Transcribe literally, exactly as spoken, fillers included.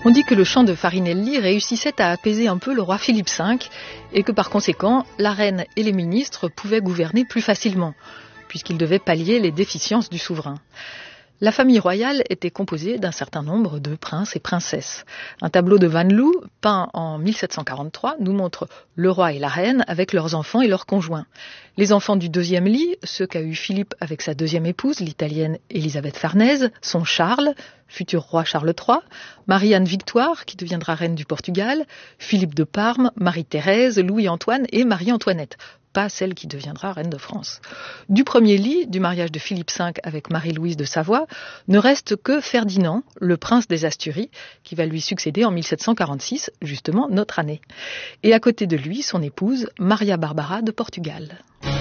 On dit que le chant de Farinelli réussissait à apaiser un peu le roi Philippe cinq et que par conséquent, la reine et les ministres pouvaient gouverner plus facilement, puisqu'ils devaient pallier les déficiences du souverain. La famille royale était composée d'un certain nombre de princes et princesses. Un tableau de Van Loo, peint en mille sept cent quarante-trois, nous montre le roi et la reine avec leurs enfants et leurs conjoints. Les enfants du deuxième lit, ceux qu'a eu Philippe avec sa deuxième épouse, l'italienne Élisabeth Farnèse, sont Charles, futur roi Charles trois, Marie-Anne Victoire, qui deviendra reine du Portugal, Philippe de Parme, Marie-Thérèse, Louis-Antoine et Marie-Antoinette. Pas celle qui deviendra reine de France. Du premier lit, du mariage de Philippe cinq avec Marie-Louise de Savoie, ne reste que Ferdinand, le prince des Asturies, qui va lui succéder en mille sept cent quarante-six, justement notre année. Et à côté de lui, son épouse, Maria Barbara de Portugal.